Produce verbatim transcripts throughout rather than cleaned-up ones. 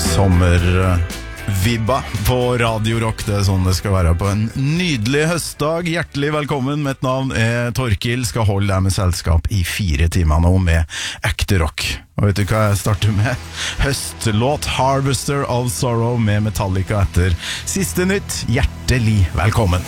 Sommervibba på Radio Rock, det er sånn det skal være på en nydelig høstdag. Hjertelig velkommen, mitt navn er Torkil, skal holde deg med selskap i fire timer nå med ekte rock. Og vet du hva jeg starter med? Høstlåt Harvester of Sorrow med Metallica etter siste nytt. Hjertelig velkommen.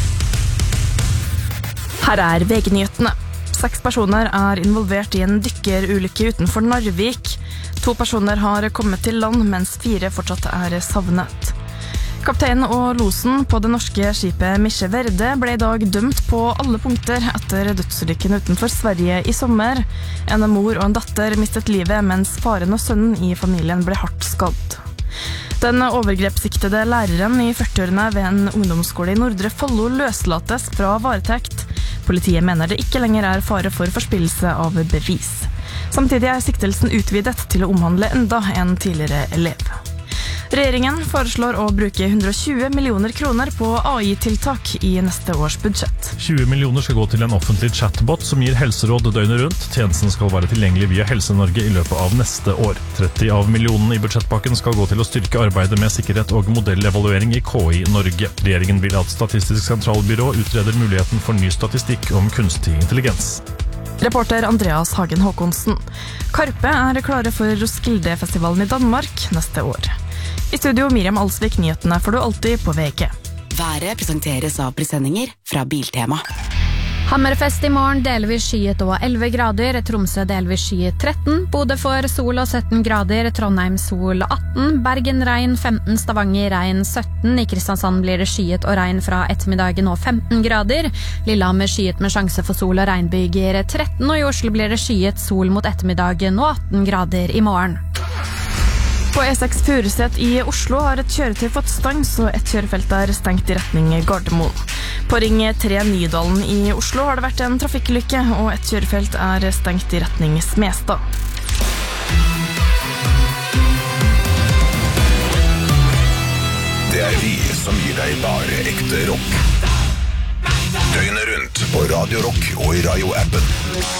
Her er V G-nyhetene. Seks personer er involvert i en dykkerulykke utenfor Narvik. To personer har kommet til land, mens fire fortsatt er savnet. Kapteinen og losen på det norske skipet Misje Verde ble i dag dømt på alle punkter etter dødsulykken utenfor Sverige i sommer. En mor og en datter mistet livet, mens faren og sønnen i familien ble hardt skadd. Den overgrepssiktede læreren i førtiårene ved en ungdomsskole i Nordre Follo løslates fra varetekt. Politiet mener det ikke lenger er fare for forspillelse av bevis. Samtidig er siktelsen utvidet til å omhandle enda en tidligere elev. Regjeringen foreslår å bruke hundre og tjue millioner kroner på A I-tiltak i neste års budsjett. tjue millioner skal gå til en offentlig chatbot som gir helseråd døgnet rundt. Tjenesten skal være tilgjengelig via Helse-Norge i løpet av neste år. tretti av millionene i budsjettpakken skal gå til å styrke arbeidet med sikkerhet og modellevaluering i K I Norge. Regjeringen vil at Statistisk sentralbyrå utreder muligheten for ny statistikk om kunstig intelligens. Reporter Andreas Hagen Håkonsen. Karpe er klare for Roskilde-festivalen i Danmark neste år. I studio Miriam Alsvik, nyhetene får du alltid på V G. Været presenteres av presendinger fra Biltema. Hammerfest i morgen, delvis skyet og elleve grader, Tromsø delvis skyet tretten, Bodø for sol og sytten grader, Trondheim sol atten, Bergen regn femten, Stavanger regn sytten, i Kristiansand blir det skyet og regn fra ettermiddagen og femten grader, Lillehammer skyet med sjanse for sol og regnbyger tretten, og i Oslo blir det skyet sol mot ettermiddagen og atten grader i morgen. På E seks Furuset i Oslo har et kjøretøy fått stang, så et kjørefelt er stengt i retning Gardermoen. På ring tre Nydalen i Oslo har det vært en trafikkulykke, og et kjørefelt er stengt i retning Smestad. Det er vi som gir deg bare ekte rock. Døgnet rundt på Radio Rock og i Radio-appen.